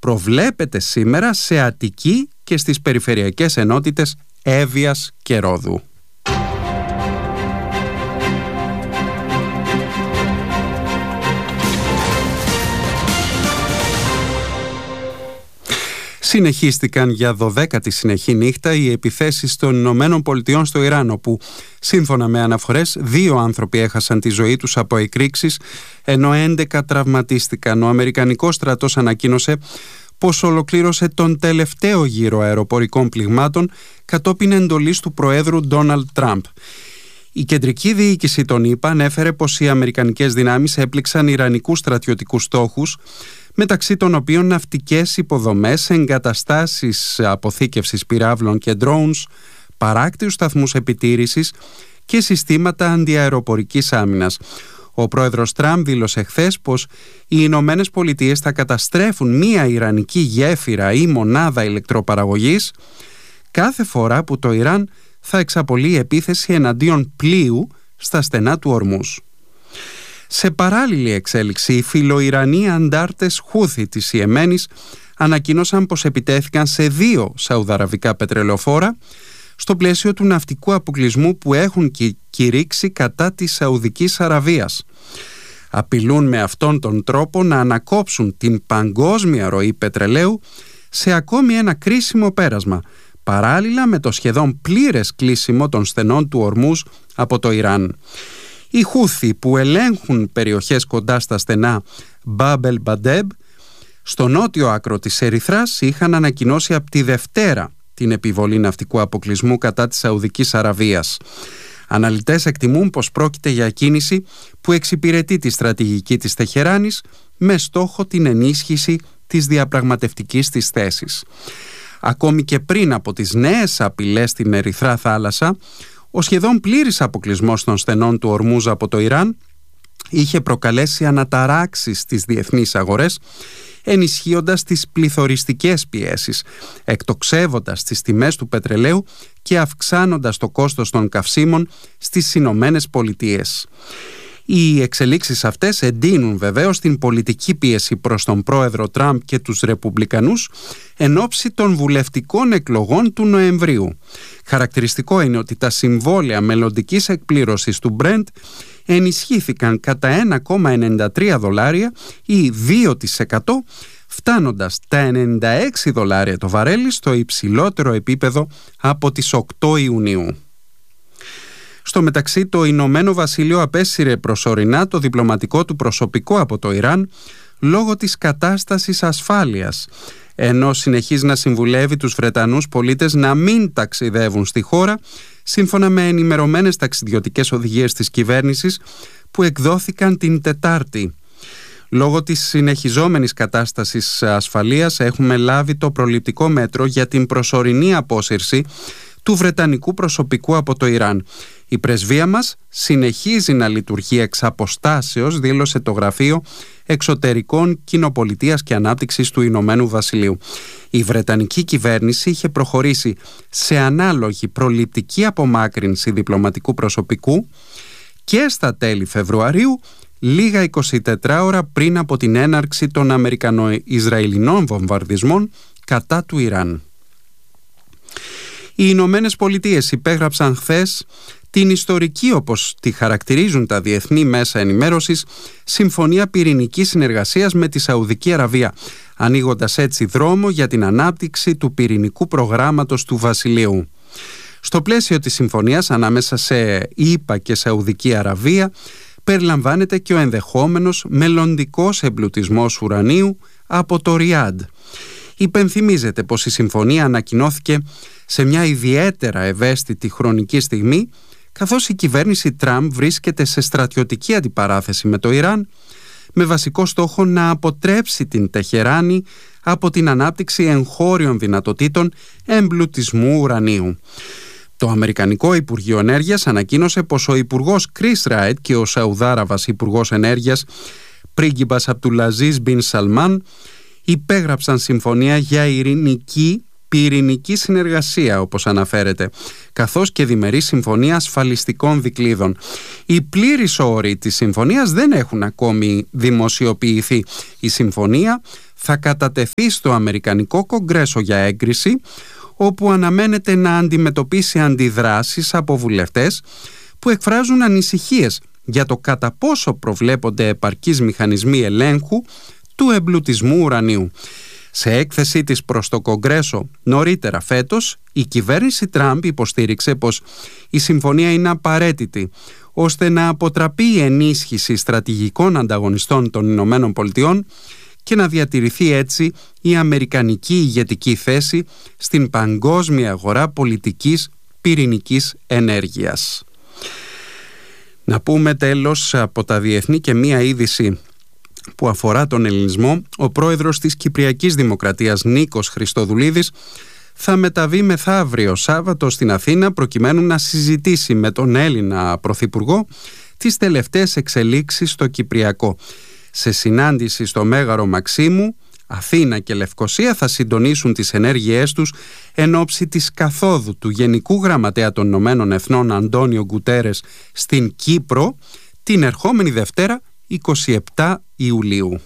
προβλέπεται σήμερα σε Αττική και στις περιφερειακές ενότητες Εύβοιας και Ρόδου. Συνεχίστηκαν για 12η συνεχή νύχτα οι επιθέσεις των Ηνωμένων Πολιτειών στο Ιράν, όπου σύμφωνα με αναφορές 2 άνθρωποι έχασαν τη ζωή τους από εκρήξεις, ενώ 11 τραυματίστηκαν. Ο Αμερικανικός στρατός ανακοίνωσε πως ολοκλήρωσε τον τελευταίο γύρο αεροπορικών πληγμάτων κατόπιν εντολής του Προέδρου Ντόναλντ Τραμπ. Η κεντρική διοίκηση των ΗΠΑ ανέφερε πως οι αμερικανικές δυνάμεις έπληξαν ιρανικούς στρατιωτικούς στόχους, μεταξύ των οποίων ναυτικές υποδομές, εγκαταστάσεις αποθήκευσης πυράβλων και drones, παράκτιους σταθμούς επιτήρησης και συστήματα αντιαεροπορικής άμυνας. Ο πρόεδρος Τραμπ δήλωσε χθες πως οι Ηνωμένες Πολιτείες θα καταστρέφουν μία ιρανική γέφυρα ή μονάδα ηλεκτροπαραγωγής κάθε φορά που το Ιράν θα εξαπολύει επίθεση εναντίον πλοίου στα στενά του Ορμούζ. Σε παράλληλη εξέλιξη, οι φιλοϊρανοί αντάρτες Χούθι της Ιεμένης ανακοίνωσαν πως επιτέθηκαν σε 2 σαουδαραβικά πετρελαιοφόρα στο πλαίσιο του ναυτικού αποκλεισμού που έχουν κηρύξει κατά της Σαουδικής Αραβίας. Απειλούν με αυτόν τον τρόπο να ανακόψουν την παγκόσμια ροή πετρελαίου σε ακόμη ένα κρίσιμο πέρασμα, παράλληλα με το σχεδόν πλήρες κλείσιμο των στενών του Ορμούζ από το Ιράν. Οι Χούθι, που ελέγχουν περιοχές κοντά στα στενά Μπάμπελ Μπαντέμπ, στο νότιο άκρο της Ερυθράς, είχαν ανακοινώσει από τη Δευτέρα την επιβολή ναυτικού αποκλεισμού κατά της Σαουδικής Αραβίας. Αναλυτές εκτιμούν πως πρόκειται για κίνηση που εξυπηρετεί τη στρατηγική της Τεχεράνης με στόχο την ενίσχυση της διαπραγματευτικής της θέσης. Ακόμη και πριν από τις νέες απειλές στην Ερυθρά θάλασσα, ο σχεδόν πλήρης αποκλεισμός των στενών του Ορμούζ από το Ιράν είχε προκαλέσει αναταράξεις στις διεθνείς αγορές, ενισχύοντας τις πληθωριστικές πιέσεις, εκτοξεύοντας τις τιμές του πετρελαίου και αυξάνοντας το κόστος των καυσίμων στις Ηνωμένες Πολιτείες. Οι εξελίξεις αυτές εντείνουν βεβαίως την πολιτική πίεση προς τον πρόεδρο Τραμπ και τους Ρεπουμπλικανούς εν ώψη των βουλευτικών εκλογών του Νοεμβρίου. Χαρακτηριστικό είναι ότι τα συμβόλαια μελλοντικής εκπλήρωσης του Brent ενισχύθηκαν κατά $1,93 ή 2%, φτάνοντας τα $96 το βαρέλι στο υψηλότερο επίπεδο από τις 8 Ιουνίου. Στο μεταξύ, το Ηνωμένο Βασίλειο απέσυρε προσωρινά το διπλωματικό του προσωπικό από το Ιράν λόγω της κατάστασης ασφάλειας, ενώ συνεχίζει να συμβουλεύει τους Βρετανούς πολίτες να μην ταξιδεύουν στη χώρα, σύμφωνα με ενημερωμένες ταξιδιωτικές οδηγίες της κυβέρνησης που εκδόθηκαν την Τετάρτη. Λόγω της συνεχιζόμενης κατάστασης ασφαλείας έχουμε λάβει το προληπτικό μέτρο για την προσωρινή απόσυρση του βρετανικού προσωπικού από το Ιράν. Η πρεσβεία μας συνεχίζει να λειτουργεί εξ αποστάσεως, δήλωσε το Γραφείο Εξωτερικών Κοινοπολιτείας και Ανάπτυξης του Ηνωμένου Βασιλείου. Η βρετανική κυβέρνηση είχε προχωρήσει σε ανάλογη προληπτική απομάκρυνση διπλωματικού προσωπικού και στα τέλη Φεβρουαρίου, λίγα 24 ώρα πριν από την έναρξη των Αμερικανο-Ισραηλινών βομβαρδισμών κατά του Ιράν. Οι Ηνωμένες Πολιτείες υπέγραψαν χθες την ιστορική, όπως τη χαρακτηρίζουν τα διεθνή μέσα ενημέρωσης, συμφωνία πυρηνικής συνεργασίας με τη Σαουδική Αραβία, ανοίγοντας έτσι δρόμο για την ανάπτυξη του πυρηνικού προγράμματος του Βασιλείου. Στο πλαίσιο της συμφωνίας ανάμεσα σε ΗΠΑ και Σαουδική Αραβία περιλαμβάνεται και ο ενδεχόμενος μελλοντικός εμπλουτισμός ουρανίου από το Ριάντ. Υπενθυμίζεται πως η συμφωνία ανακοινώθηκε σε μια ιδιαίτερα ευαίσθητη χρονική στιγμή, καθώς η κυβέρνηση Τραμπ βρίσκεται σε στρατιωτική αντιπαράθεση με το Ιράν, με βασικό στόχο να αποτρέψει την Τεχεράνη από την ανάπτυξη εγχώριων δυνατοτήτων εμπλουτισμού ουρανίου. Το Αμερικανικό Υπουργείο Ενέργειας ανακοίνωσε πως ο Υπουργός Chris Wright και ο Σαουδάραβας Υπουργός Ενέργειας Πρίγκιπας Αμπτουλαζίζ Μπιν Σαλμάν υπέγραψαν συμφωνία για ειρηνική πυρηνική συνεργασία, όπως αναφέρεται, καθώς και διμερή συμφωνία ασφαλιστικών δικλείδων. Οι πλήρεις όροι της συμφωνίας δεν έχουν ακόμη δημοσιοποιηθεί. Η συμφωνία θα κατατεθεί στο Αμερικανικό Κογκρέσο για έγκριση, όπου αναμένεται να αντιμετωπίσει αντιδράσεις από βουλευτές που εκφράζουν ανησυχίες για το κατά πόσο προβλέπονται επαρκείς μηχανισμοί ελέγχου του εμπλουτισμού ουρανίου. Σε έκθεσή της προς το Κογκρέσο νωρίτερα φέτος, η κυβέρνηση Τραμπ υποστήριξε πως η συμφωνία είναι απαραίτητη ώστε να αποτραπεί η ενίσχυση στρατηγικών ανταγωνιστών των Ηνωμένων Πολιτειών και να διατηρηθεί έτσι η αμερικανική ηγετική θέση στην παγκόσμια αγορά πολιτικής πυρηνικής ενέργειας. Να πούμε τέλος από τα διεθνή και μία είδηση που αφορά τον ελληνισμό. Ο πρόεδρος της Κυπριακής Δημοκρατίας Νίκος Χριστοδουλίδης θα μεταβεί μεθαύριο Σάββατο στην Αθήνα προκειμένου να συζητήσει με τον Έλληνα Πρωθυπουργό τις τελευταίες εξελίξεις στο Κυπριακό. Σε συνάντηση στο Μέγαρο Μαξίμου, Αθήνα και Λευκοσία θα συντονίσουν τις ενέργειές τους εν ώψη της καθόδου του Γενικού Γραμματέα των Ηνωμένων Εθνών Αντώνιο Γκουτέρες στην Κύπρο την ερχόμενη Δευτέρα 27 Ιουλίου.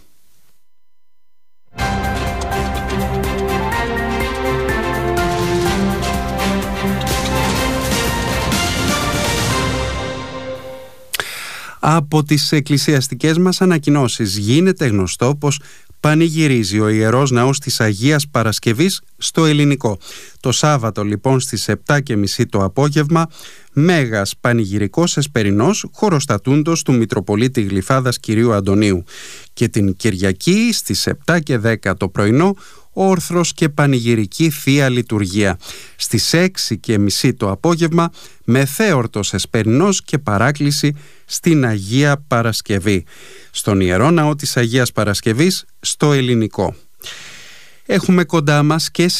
Από τις εκκλησιαστικές μας ανακοινώσεις γίνεται γνωστό πως πανηγυρίζει ο Ιερός Ναός της Αγίας Παρασκευής στο Ελληνικό. Το Σάββατο λοιπόν στις 7:30 το απόγευμα, μέγας πανηγυρικός εσπερινός χοροστατούντος του Μητροπολίτη Γλυφάδας Κυρίου Αντωνίου, και την Κυριακή στις 7:10 το πρωινό όρθρος και πανηγυρική Θεία Λειτουργία. Στις 6:30 το απόγευμα μεθέορτος εσπερινός και παράκληση στην Αγία Παρασκευή, στον Ιερό Ναό της Αγίας Παρασκευής στο Ελληνικό. Έχουμε κοντά μας και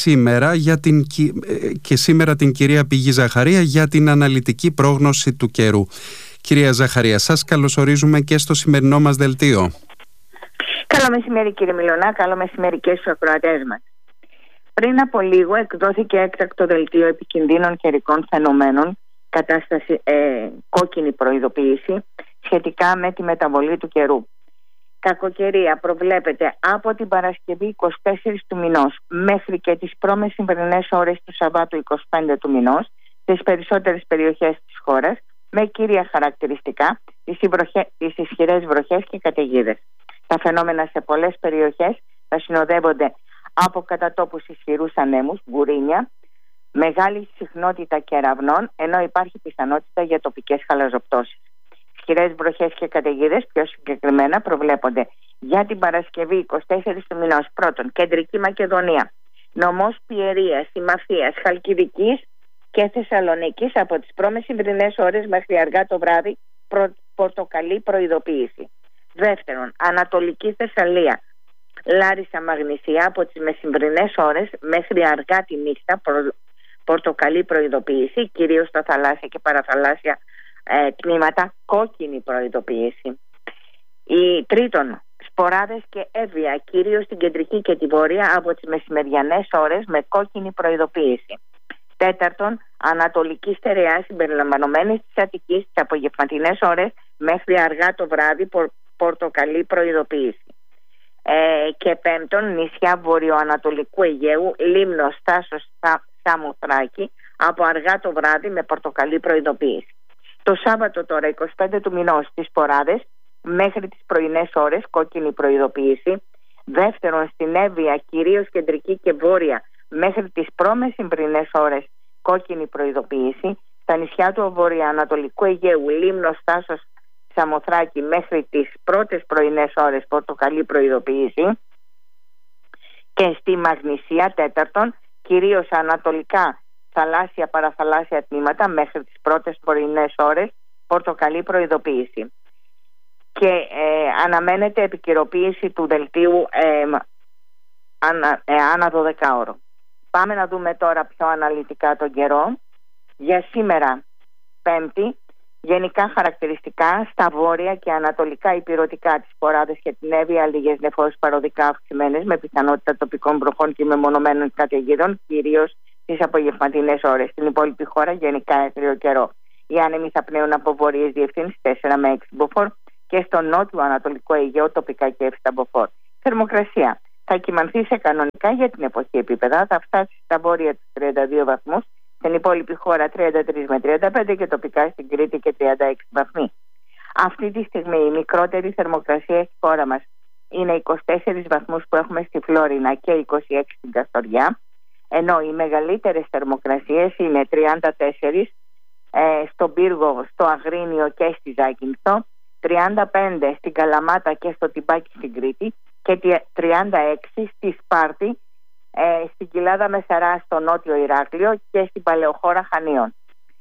σήμερα την κυρία Πηγή Ζαχαρία για την αναλυτική πρόγνωση του καιρού. Κυρία Ζαχαρία, σας καλωσορίζουμε και στο σημερινό μας δελτίο. Καλό μεσημέρι κύριε Μιλωνά, καλό μεσημέρι και στους ακροατές μας. Πριν από λίγο εκδόθηκε έκτακτο δελτίο επικινδύνων καιρικών φαινομένων, κατάσταση κόκκινη προειδοποίηση σχετικά με τη μεταβολή του καιρού. Κακοκαιρία προβλέπεται από την Παρασκευή 24 του μηνός μέχρι και τις προμεσημβρινές ώρες του Σαββάτου 25 του μηνός στις περισσότερες περιοχές της χώρας, με κύρια χαρακτηριστικά τις ισχυρές βροχές και καταιγίδες. Τα φαινόμενα σε πολλές περιοχές θα συνοδεύονται από κατά τόπους ισχυρούς ανέμους, μπουρίνια, μεγάλη συχνότητα κεραυνών, ενώ υπάρχει πιθανότητα για τοπικές χαλαζοπτώσεις. Ισχυρές βροχές και καταιγίδες πιο συγκεκριμένα προβλέπονται για την Παρασκευή 24 του μηνός. Πρώτον, Κεντρική Μακεδονία, νομός Πιερίας, Συμμαθίας, Χαλκιδικής και Θεσσαλονίκης από τις προμεσημβρινές ώρες μέχρι αργά το βράδυ, πορτοκαλί προειδοποίηση. Δεύτερον, Ανατολική Θεσσαλία, Λάρισα, Μαγνησία από τις μεσημβρινές ώρες μέχρι αργά τη νύχτα, πορτοκαλί προειδοποίηση, κυρίως στα θαλάσσια και παραθαλάσσια τμήματα, κόκκινη προειδοποίηση. Τρίτον, Σποράδες και Εύβοια, κυρίως στην κεντρική και τη βόρεια από τις μεσημεριανές ώρες με κόκκινη προειδοποίηση. Τέταρτον, Ανατολική Στερεά συμπεριλαμβανομένη της Αττικής τις απογευματινές ώρες μέχρι αργά το βράδυ, πορτοκαλί προειδοποίηση. Και πέμπτον, νησιά βορειοανατολικού Αιγαίου, Λίμνος, Στάσος, Σαμοθράκη από αργά το βράδυ με πορτοκαλί προειδοποίηση. Το Σάββατο τώρα 25 του μηνός στις Σποράδες μέχρι τις πρωινές ώρες κόκκινη προειδοποίηση. Δεύτερον, στην Εύβοια, κυρίως κεντρική και βόρεια μέχρι τις προμεσημβρινές ώρες κόκκινη προειδοποίηση. Στα νησιά του βορειοανατολικού Αιγαίου, Λίμνος, Στάσος, Σαμοθράκη μέχρι τις πρώτες πρωινές ώρες πορτοκαλί προειδοποίηση. Και στη Μαγνησία, τέταρτον, κυρίως ανατολικά θαλάσσια παραθαλάσσια τμήματα μέχρι τις πρώτες πρωινές ώρες πορτοκαλί προειδοποίηση. Και αναμένεται επικαιροποίηση του δελτίου ανά 12ωρο. Πάμε να δούμε τώρα πιο αναλυτικά τον καιρό. Για σήμερα Πέμπτη Γενικά χαρακτηριστικά στα βόρεια και ανατολικά υπηρετικά της Σποράδας και την Εύβοια, λίγες νεφώσεις παροδικά αυξημένες με πιθανότητα τοπικών βροχών και μεμονωμένων καταιγίδων, κυρίως τις απογευματινές ώρες. Στην υπόλοιπη χώρα γενικά έθριο καιρό. Οι άνεμοι θα πνέουν από βόρειες διευθύνσεις 4 με 6 μποφόρ και στο νότιο ανατολικό Αιγαίο τοπικά και 7 μποφόρ. Θερμοκρασία θα κυμανθεί σε κανονικά για την εποχή επίπεδα, θα φτάσει στα βόρεια τους 32 βαθμούς, στην υπόλοιπη χώρα 33 με 35 και τοπικά στην Κρήτη και 36 βαθμοί. Αυτή τη στιγμή η μικρότερη θερμοκρασία στη χώρα μας είναι 24 βαθμούς που έχουμε στη Φλόρινα και 26 στην Καστοριά, ενώ οι μεγαλύτερες θερμοκρασίες είναι 34 στον Πύργο, στο Αγρίνιο και στη Ζάκυνθο, 35 στην Καλαμάτα και στο Τιμπάκι στην Κρήτη και 36 στη Σπάρτη, στην Κοιλάδα Μεσαρά στο νότιο Ηράκλειο και στην Παλαιοχώρα Χανίων.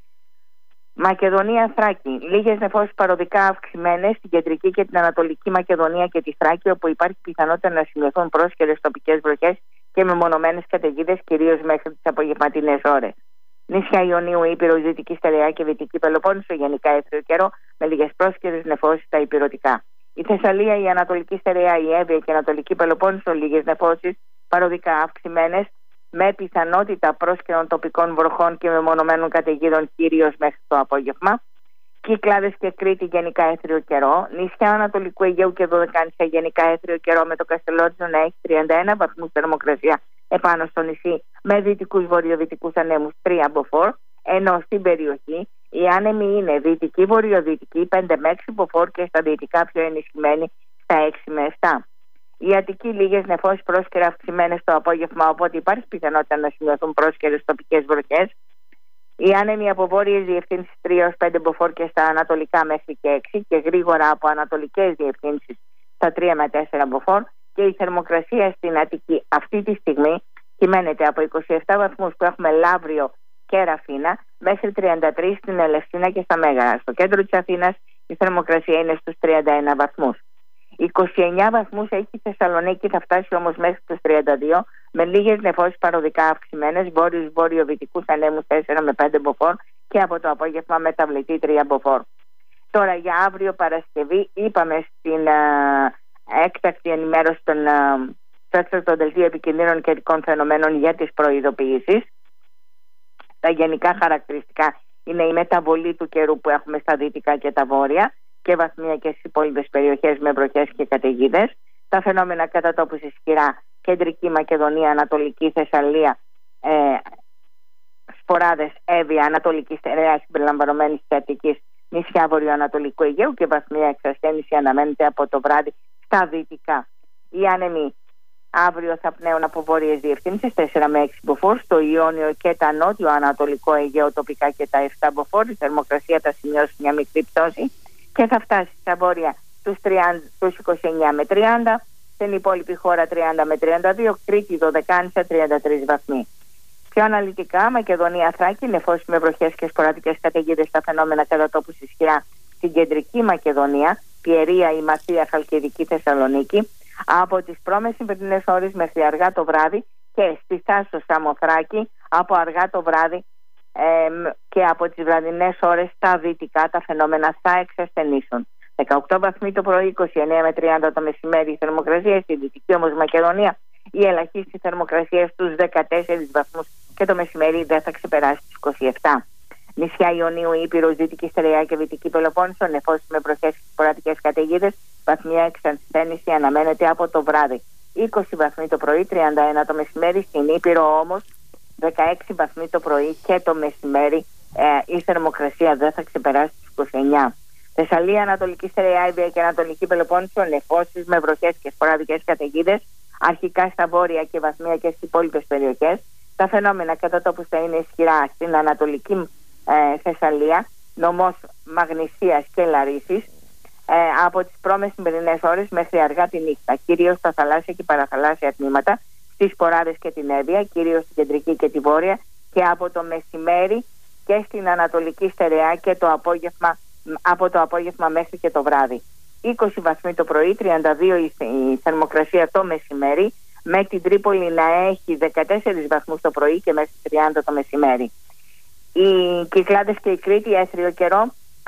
Μακεδονία Θράκη. Λίγες νεφώσεις παροδικά αυξημένες στην κεντρική και την ανατολική Μακεδονία και τη Θράκη, όπου υπάρχει πιθανότητα να σημειωθούν πρόσχερες τοπικές βροχές και μεμονωμένες καταιγίδες, κυρίως μέχρι τις απογευματινές ώρες. Νησιά Ιωνίου, Ήπειρο, Δυτική Στερεά και Δυτική Πελοπόννησο, γενικά έθριο καιρό, με λίγες πρόσχερες νεφώσεις στα υπηρετικά. Η Θεσσαλία, η Ανατολική Στερεά, η Εύβοια και η Ανατολική Πελοπόννησο, λίγες νεφώσεις παροδικά αυξημένες, με πιθανότητα πρόσχερων τοπικών βροχών και μεμονωμένων καταιγίδων, κυρίως μέχρι το απόγευμα. Κυκλάδες και Κρήτη, γενικά έθριο καιρό. Νησιά Ανατολικού Αιγαίου και Δωδεκάνησα, γενικά έθριο καιρό, με το Καστελόριζο να έχει 31 βαθμούς θερμοκρασία επάνω στο νησί, με δυτικούς βορειοδυτικούς ανέμους 3 μποφόρ, ενώ στην περιοχή οι άνεμοι είναι δυτική βορειοδυτική 5 με 6 μποφόρ και στα δυτικά πιο ενισχυμένοι στα 6 με 7. Η Αττική, λίγες νεφώσεις πρόσκαιρα αυξημένες το απόγευμα, οπότε υπάρχει πιθανότητα να σημειωθούν πρόσκαιρες τοπικές βροχές. Οι άνεμοι από βόρειες διευθύνσεις 3 έως 5 μποφόρ και στα ανατολικά μέχρι και 6 και γρήγορα από ανατολικές διευθύνσεις στα 3 με 4 μποφόρ. Και η θερμοκρασία στην Αττική αυτή τη στιγμή κυμαίνεται από 27 βαθμούς που έχουμε Λαύριο και Ραφίνα μέχρι 33 στην Ελευσίνα και στα Μέγαρα. Στο κέντρο της Αθήνας η θερμοκρασία είναι στους 31 βαθμούς. 29 βαθμούς έχει η Θεσσαλονίκη, θα φτάσει όμως μέχρι τους 32, με λίγες νεφώσεις παροδικά αυξημένες, βόρειους βορειοδυτικούς ανέμους 4 με 5 μποφόρ και από το απόγευμα μεταβλητή 3 μποφόρ. Τώρα για αύριο Παρασκευή, είπαμε στην έκτακτη ενημέρωση στο Δελτίο Επικινδύνων Καιρικών Φαινομένων για τις προειδοποιήσεις. Τα γενικά χαρακτηριστικά είναι η μεταβολή του καιρού που έχουμε στα δυτικά και τα βόρεια και βαθμία και στις υπόλοιπες περιοχές με βροχές και καταιγίδες. Τα φαινόμενα κατά τόπους ισχυρά, κεντρική Μακεδονία, Ανατολική Θεσσαλία, Σποράδες, Εύβοια, Ανατολική Στερεά συμπεριλαμβανομένης της Αττικής, νησιά Βορειοανατολικού Αιγαίου και βαθμία εξασθένηση αναμένεται από το βράδυ στα δυτικά. Οι άνεμοι αύριο θα πνέουν από βόρειες διευθύνσεις 4 με 6 μποφόρ, στο Ιόνιο και τα νότιο-ανατολικό Αιγαίο τοπικά και τα 7 μποφόρ. Η θερμοκρασία θα σημειώσει μια μικρή πτώση και θα φτάσει στα βόρεια τους 29 με 30, στην υπόλοιπη χώρα 30 με 32, Κρήτη, Δωδεκάνησα 33 βαθμοί. Πιο αναλυτικά, Μακεδονία Θράκη, νεφώσεις με βροχές και σποραδικές καταιγίδες στα φαινόμενα κατά τόπους ισχυρά στην κεντρική Μακεδονία, Πιερία, Ημαθία, Χαλκιδική, Θεσσαλονίκη, από τις πρώμεσημβρινές ώρες μέχρι αργά το βράδυ και στη Θάσο Σαμοθράκη από αργά το βράδυ και από τις βραδινές ώρες στα δυτικά τα φαινόμενα θα εξασθενήσουν. 18 βαθμοί το πρωί, 29 με 30 το μεσημέρι η θερμοκρασία, στη δυτική όμως Μακεδονία η ελαχίστη θερμοκρασία στους 14 βαθμούς και το μεσημέρι δεν θα ξεπεράσει τις 27. Νησιά Ιωνίου, Ήπειρος, Δυτική Στερεά και Δυτική Πελοπόννησο, νεφώσεις με βροχές και σποραδικές καταιγίδες, βαθμία εξασθένηση αναμένεται από το βράδυ. 20 βαθμοί το πρωί, 31 το μεσημέρι, στην Ήπειρο όμως 16 βαθμοί το πρωί και το μεσημέρι η θερμοκρασία δεν θα ξεπεράσει τις 29. Θεσσαλία, Ανατολική Στερεά, Εύβοια και Ανατολική Πελοπόννησο, νεφώσεις με βροχές και σποραδικές καταιγίδες, αρχικά στα βόρεια και βαθμία και στις υπόλοιπες περιοχές. Τα φαινόμενα κατά τόπους θα είναι ισχυρά στην Ανατολική Θεσσαλία, νομός Μαγνησίας και Λαρίσης, από τις πρώμεσημβρινές ώρες μέχρι αργά τη νύχτα, κυρίως στα θαλάσσια και παραθαλάσσια τμήματα, στις Σποράδες και την Εύβοια, κυρίως στην κεντρική και τη βόρεια, και από το μεσημέρι και στην Ανατολική Στερεά και από το απόγευμα μέχρι και το βράδυ. 20 βαθμοί το πρωί, 32 η θερμοκρασία το μεσημέρι, με την Τρίπολη να έχει 14 βαθμούς το πρωί και μέχρι 30 το μεσημέρι. Οι Κυκλάδες και η Κρήτη, έθριο καιρό,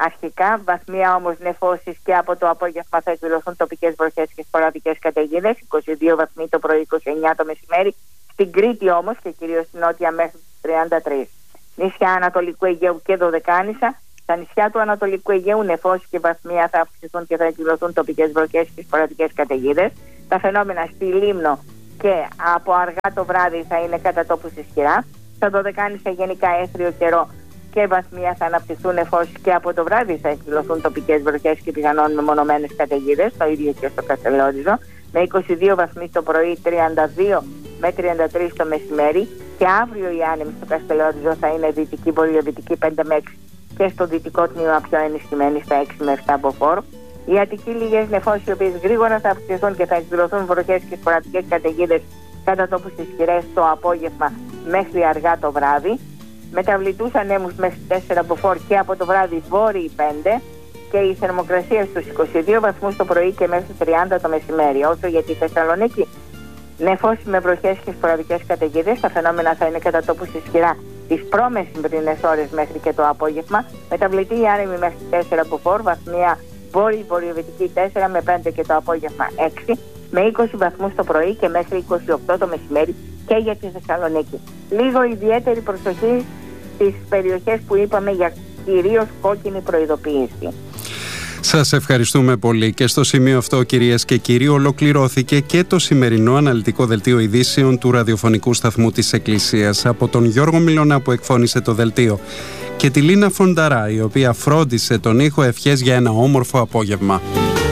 αρχικά. Βαθμία όμως νεφώσεις και από το απόγευμα θα εκδηλωθούν τοπικές βροχές και σποραδικές καταιγίδες. 22 βαθμοί το πρωί, 29 το μεσημέρι. Στην Κρήτη όμως και κυρίως στην νότια μέχρι 33. Νησιά Ανατολικού Αιγαίου και Δωδεκάνησα. Στα νησιά του Ανατολικού Αιγαίου νεφώσεις και βαθμία θα αυξηθούν και θα εκδηλωθούν τοπικές βροχές και σποραδικές καταιγίδες. Τα φαινόμενα στη Λίμνο και από αργά το βράδυ θα είναι κατά τόπους ισχυρά. Στα Δωδεκάνησα γενικά έθριο καιρό και βαθμία θα αναπτυχθούν νεφώσεις και από το βράδυ θα εκδηλωθούν τοπικές βροχές και πιθανόν μεμονωμένες καταιγίδες. Το ίδιο και στο Καστελόριζο. Με 22 βαθμοί το πρωί, 32 με 33 το μεσημέρι. Και αύριο οι άνεμοι στο Καστελόριζο θα είναι δυτική, βορειοδυτική 5 με 6 και στο δυτικό τμήμα πιο ενισχυμένη στα 6 με 7 μποφόρ. Η Αττική λίγες νεφώσεις οι οποίες γρήγορα θα αυξηθούν και θα εκδηλωθούν βροχές και σποραδικές καταιγίδες κατά τόπους ισχυρές το απόγευμα μέχρι αργά το βράδυ. Μεταβλητούς ανέμους μέχρι 4 μποφόρ και από το βράδυ βόρειοι 5 και η θερμοκρασία στους 22 βαθμούς το πρωί και μέχρι 30 το μεσημέρι. Όσο για τη Θεσσαλονίκη, νεφώσεις με βροχές και σποραδικές καταιγίδες. Τα φαινόμενα θα είναι κατά τόπους ισχυρά τις προμεσημβρινές ώρες μέχρι και το απόγευμα. Μεταβλητή η άνεμη μέχρι 4 μποφόρ, βαθμία βορειοδυτική 4 με 5 και το απόγευμα 6, με 20 βαθμούς το πρωί και μέχρι 28 το μεσημέρι και για τη Θεσσαλονίκη. Λίγο ιδιαίτερη προσοχή στις περιοχές που είπαμε για κυρίως κόκκινη προειδοποίηση. Σας ευχαριστούμε πολύ και στο σημείο αυτό, κυρίες και κύριοι, ολοκληρώθηκε και το σημερινό αναλυτικό δελτίο ειδήσεων του ραδιοφωνικού σταθμού της Εκκλησίας από τον Γιώργο Μιλωνά που εκφώνησε το δελτίο και τη Λίνα Φονταρά η οποία φρόντισε τον ήχο. Ευχές για ένα όμορφο απόγευμα.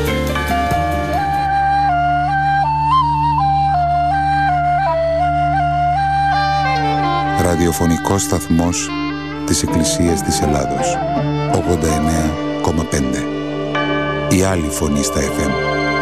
Ραδιοφωνικός σταθμός της Εκκλησίας της Ελλάδος 89,5. Η άλλη φωνή στα FM.